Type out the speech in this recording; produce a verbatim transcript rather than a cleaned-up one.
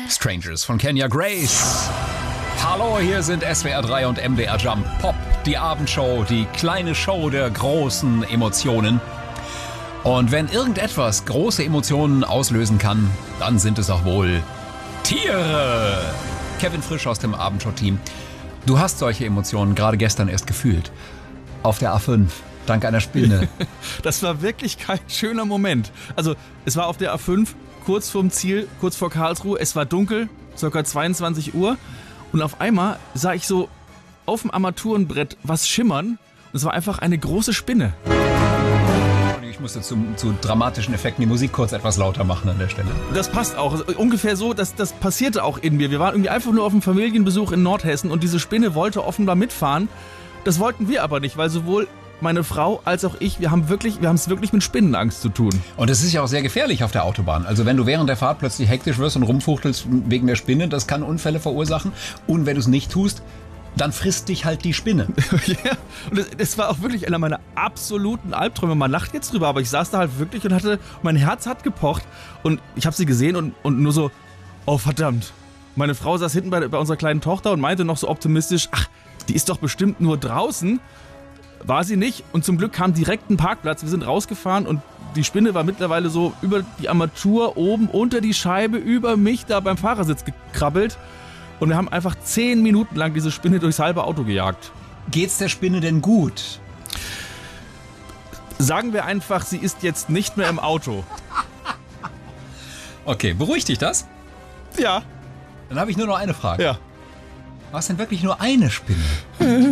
Strangers von Kenya Grace. Hallo, hier sind S W R drei und M D R Jump Pop, die Abendshow, die kleine Show der großen Emotionen. Und wenn irgendetwas große Emotionen auslösen kann, dann sind es auch wohl Tiere. Kevin Frisch aus dem Abendshow-Team. Du hast solche Emotionen gerade gestern erst gefühlt. Auf der A fünf, dank einer Spinne. Das war wirklich kein schöner Moment. Also es war auf der A fünf, kurz vorm Ziel, kurz vor Karlsruhe. Es war dunkel, ca. zweiundzwanzig Uhr. Und auf einmal sah ich so auf dem Armaturenbrett was schimmern. Und es war einfach eine große Spinne. Ich musste zu, zu dramatischen Effekten die Musik kurz etwas lauter machen an der Stelle. Das passt auch. Also ungefähr so, das, das passierte auch in mir. Wir waren irgendwie einfach nur auf einem Familienbesuch in Nordhessen und diese Spinne wollte offenbar mitfahren. Das wollten wir aber nicht, weil sowohl meine Frau als auch ich, wir haben wirklich, wir haben es wirklich mit Spinnenangst zu tun. Und es ist ja auch sehr gefährlich auf der Autobahn. Also wenn du während der Fahrt plötzlich hektisch wirst und rumfuchtelst wegen der Spinne, das kann Unfälle verursachen. Und wenn du es nicht tust, dann frisst dich halt die Spinne. Ja, und das, das war auch wirklich einer meiner absoluten Albträume. Man lacht jetzt drüber, aber ich saß da halt wirklich und hatte, mein Herz hat gepocht und ich habe sie gesehen und, und nur so, oh verdammt. Meine Frau saß hinten bei, bei unserer kleinen Tochter und meinte noch so optimistisch, ach, die ist doch bestimmt nur draußen. War sie nicht und zum Glück kam direkt ein Parkplatz. Wir sind rausgefahren und die Spinne war mittlerweile so über die Armatur oben unter die Scheibe über mich da beim Fahrersitz gekrabbelt. Und wir haben einfach zehn Minuten lang diese Spinne durchs halbe Auto gejagt. Geht's der Spinne denn gut? Sagen wir einfach, sie ist jetzt nicht mehr im Auto. Okay, beruhigt dich das? Ja. Dann habe ich nur noch eine Frage. Ja. War es denn wirklich nur eine Spinne?